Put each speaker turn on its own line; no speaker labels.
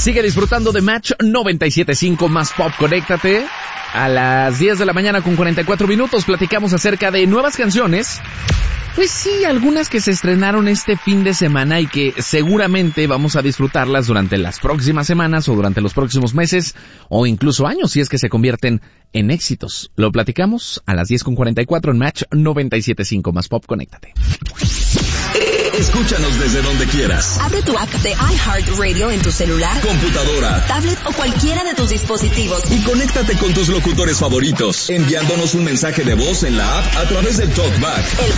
Sigue disfrutando de Match 97.5 más Pop. Conéctate a las 10 de la mañana con 44 minutos. Platicamos acerca de nuevas canciones. Pues sí, algunas que se estrenaron este fin de semana y que seguramente vamos a disfrutarlas durante las próximas semanas o durante los próximos meses o incluso años si es que se convierten en éxitos. Lo platicamos a las 10:44 en Match 97.5 más Pop. Conéctate.
Escúchanos desde donde quieras.
Abre tu app de iHeartRadio en tu celular,
computadora,
tablet o cualquiera de tus dispositivos.
Y conéctate con tus locutores favoritos, enviándonos un mensaje de voz en la app a través del TalkBack.